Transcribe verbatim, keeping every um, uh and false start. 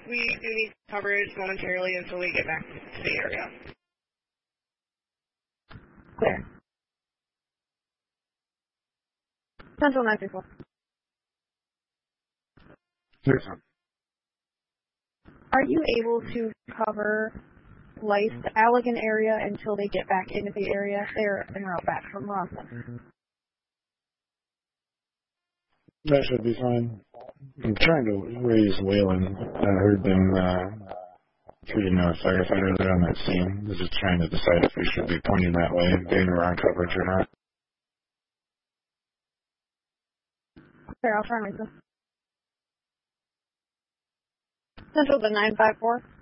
we do need coverage momentarily until we get back to the area. Clear. Central nine three four. Yes. Are you able to cover Lice, the Allegan area, until they get back into the area? They're en route back from Ronson. That should be fine. I'm trying to raise Wayland. I heard them uh, treating a firefighter there on that scene. I was just trying to decide if we should be pointing that way and getting around coverage or not. Fair, I'll try myself. Central to nine five four.